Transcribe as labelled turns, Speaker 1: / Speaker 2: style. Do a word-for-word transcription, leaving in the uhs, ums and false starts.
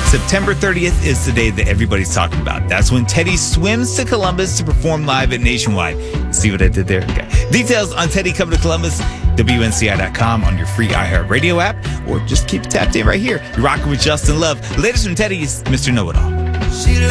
Speaker 1: September thirtieth is the day that everybody's talking about. That's when Teddy swims to Columbus to perform live at Nationwide. See what I did there? Okay. Details on Teddy coming to Columbus, W N C I dot com on your free iHeartRadio app, or just keep it tapped in right here. You're rocking with Justin Love. The latest from Teddy is Mister Know-It-All.